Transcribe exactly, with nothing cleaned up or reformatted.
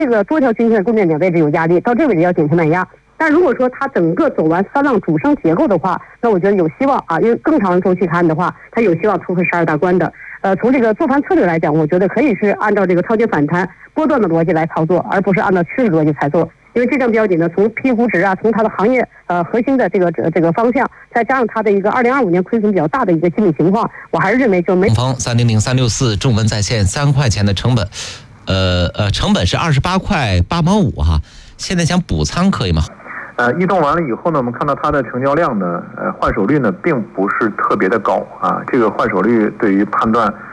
这个多条均线供电点位置有压力，到这位置要减轻卖压。但如果说它整个走完三浪主升结构的话，那我觉得有希望啊，因为更长的周期看的话，它有希望突破十二大关的。呃，从这个做盘策略来讲，我觉得可以是按照这个超跌反弹波段的逻辑来操作，而不是按照趋势逻辑操作。因为这张标的呢，从 P 估值啊，从它的行业呃核心的这个这个方向，再加上它的一个二零二五年亏损比较大的一个心理情况，我还是认为就没。 东风三零零三六四中文在线三块钱的成本，呃呃，成本是二十八块八毛五哈，现在想补仓可以吗？ 呃，异动完了以后呢，我们看到它的成交量呢，呃，换手率呢，并不是特别的高啊。这个换手率对于判断